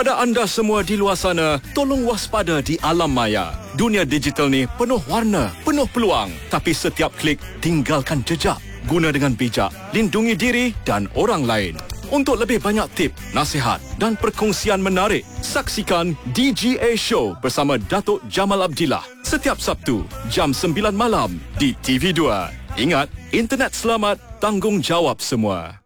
Kepada anda semua di luar sana, tolong waspada di alam maya. Dunia digital ni penuh warna, penuh peluang. Tapi setiap klik, tinggalkan jejak. Guna dengan bijak, lindungi diri dan orang lain. Untuk lebih banyak tip, nasihat dan perkongsian menarik, saksikan DGA Show bersama Datuk Jamal Abdillah setiap Sabtu, jam 9 malam di TV2. Ingat, internet selamat, tanggungjawab semua.